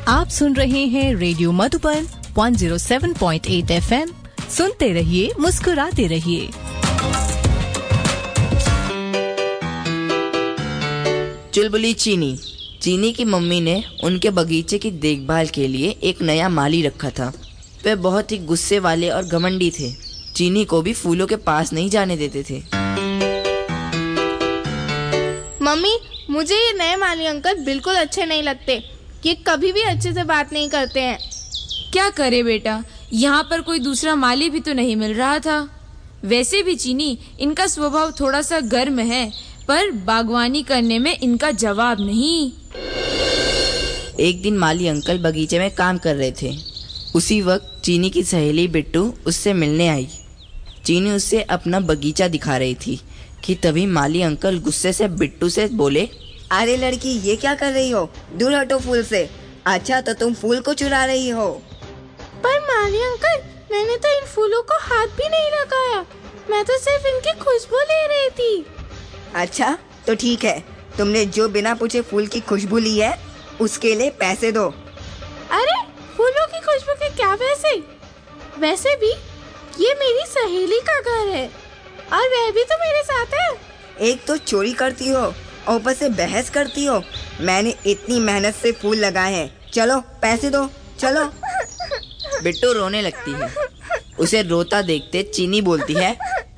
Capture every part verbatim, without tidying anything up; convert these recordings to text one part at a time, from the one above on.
आप सुन रहे हैं रेडियो मधुबन एक सौ सात पॉइंट आठ एफ एम। सुनते रहिए, मुस्कुराते रहिए। चुलबुली चीनी। चीनी की मम्मी ने उनके बगीचे की देखभाल के लिए एक नया माली रखा था। वे बहुत ही गुस्से वाले और घमंडी थे। चीनी को भी फूलों के पास नहीं जाने देते थे। मम्मी, मुझे ये नए माली अंकल बिल्कुल अच्छे नहीं लगते। ये कभी भी अच्छे से बात नहीं करते हैं। क्या करे बेटा, यहाँ पर कोई दूसरा माली भी तो नहीं मिल रहा था। वैसे भी चीनी, इनका स्वभाव थोड़ा सा गर्म है, पर बागवानी करने में इनका जवाब नहीं। एक दिन माली अंकल बगीचे में काम कर रहे थे। उसी वक्त चीनी की सहेली बिट्टू उससे मिलने आई। चीनी उससे अपना बगीचा दिखा रही थी कि तभी माली अंकल गुस्से से बिट्टू से बोले, अरे लड़की, ये क्या कर रही हो? दूर हटो फूल से। अच्छा तो तुम फूल को चुरा रही हो। पर माली अंकल, मैंने तो इन फूलों को हाथ भी नहीं लगाया। मैं तो सिर्फ इनकी खुशबू ले रही थी। अच्छा तो ठीक है, तुमने जो बिना पूछे फूल की खुशबू ली है उसके लिए पैसे दो। अरे, फूलों की खुशबू के क्या पैसे? वैसे भी ये मेरी सहेली का घर है और वह भी तो मेरे साथ है। एक तो चोरी करती हो और ऊपर से बहस करती हो। मैंने इतनी मेहनत से फूल लगाए हैं, चलो पैसे दो, चलो। बिट्टू रोने लगती है। उसे रोता देखते चीनी बोलती है,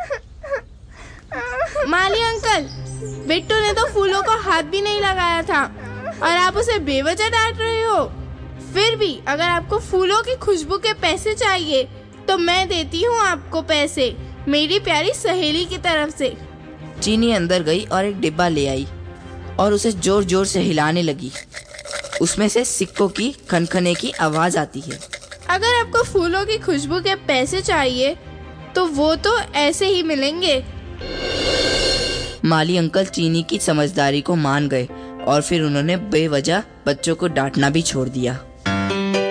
माली अंकल, बिट्टू ने तो फूलों को हाथ भी नहीं लगाया था और आप उसे बेवजह डांट रहे हो। फिर भी अगर आपको फूलों की खुशबू के पैसे चाहिए तो मैं देती हूँ आपको पैसे, मेरी प्यारी सहेली की तरफ से। चीनी अंदर गई और एक डिब्बा ले आई और उसे जोर जोर से हिलाने लगी। उसमें से सिक्कों की खनखने की आवाज आती है। अगर आपको फूलों की खुशबू के पैसे चाहिए तो वो तो ऐसे ही मिलेंगे। माली अंकल चीनी की समझदारी को मान गए और फिर उन्होंने बेवजह बच्चों को डांटना भी छोड़ दिया।